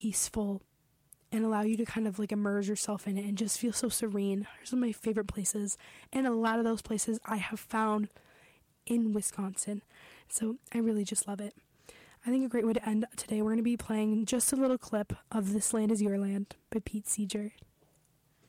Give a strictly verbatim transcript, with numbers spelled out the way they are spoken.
peaceful and allow you to kind of like immerse yourself in it and just feel so serene. They're some of my favorite places, and a lot of those places I have found in Wisconsin, so I really just love it. I think a great way to end today, we're going to be playing just a little clip of This Land Is Your Land by Pete Seeger.